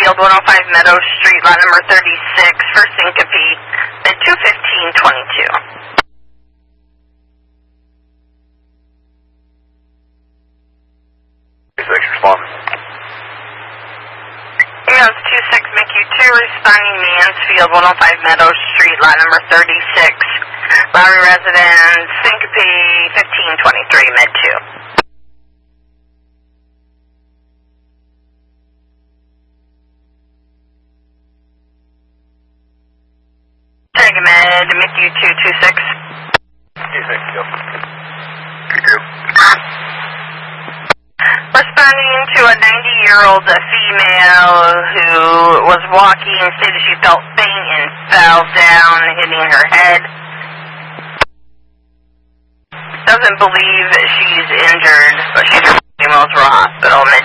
Mansfield, 105 Meadow Street, lot number 36 for syncope, mid 21522. Emails 26 MQ2 responding Mansfield, 105 Meadow Street, lot number 36. Lowry residence, syncope, 1523, mid 2. Take a med, MQ2 26. 26, yep. Responding to a 90-year-old female who was walking, stated she felt faint and fell down, hitting her head. Doesn't believe she's injured, but she's in Mills Hospital, mid